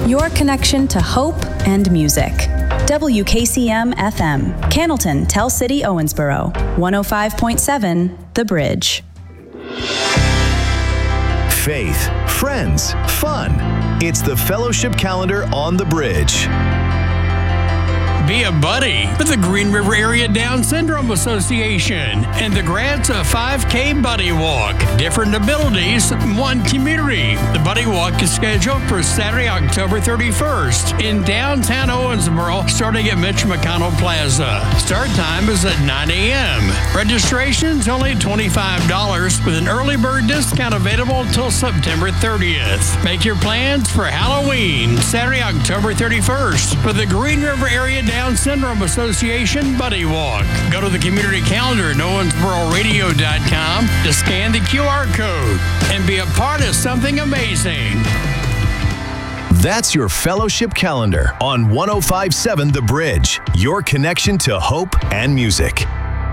Your connection to hope and music. WKCM FM, Cannleton, Tell City, Owensboro, 105.7, The Bridge. Faith, friends, fun. It's the Fellowship Calendar on The Bridge. Be a buddy with the Green River Area Down Syndrome Association and the grants of 5K Buddy Walk. Different abilities, one community. The Buddy Walk is scheduled for Saturday, October 31st in downtown Owensboro, starting at Mitch McConnell Plaza. Start time is at 9 a.m. Registration's only $25 with an early bird discount available until September 30th. Make your plans for Halloween, Saturday, October 31st for the Green River Area Down Syndrome Association Buddy Walk. Go to the community calendar at owensbororadio.com to scan the QR code and be a part of something amazing. That's your Fellowship Calendar on 105.7 The Bridge, your connection to hope and music.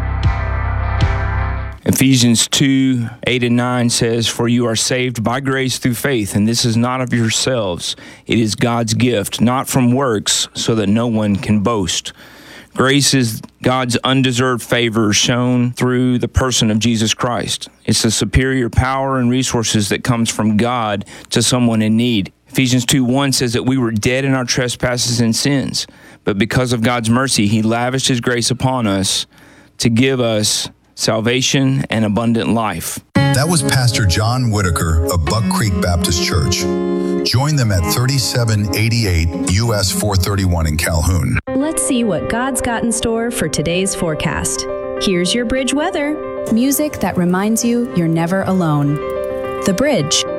Ephesians 2:8-9 says, "For you are saved by grace through faith, and this is not of yourselves. It is God's gift, not from works, so that no one can boast." Grace is God's undeserved favor shown through the person of Jesus Christ. It's the superior power and resources that comes from God to someone in need. Ephesians 2:1 says that we were dead in our trespasses and sins, but because of God's mercy, He lavished His grace upon us to give us salvation and abundant life. That was Pastor John Whitaker of Buck Creek Baptist Church. Join them at 3788 US 431 in Calhoun. Let's see what God's got in store for today's forecast. Here's your Bridge weather. Music that reminds you you're never alone. The Bridge.